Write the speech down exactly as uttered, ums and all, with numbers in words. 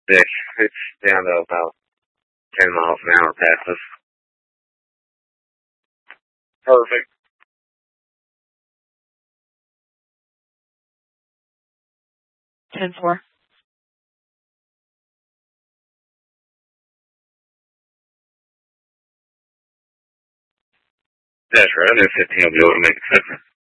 Yeah, it's down to about ten miles an hour past us. Perfect. ten four. That's right. I knew fifteen will be able to make it.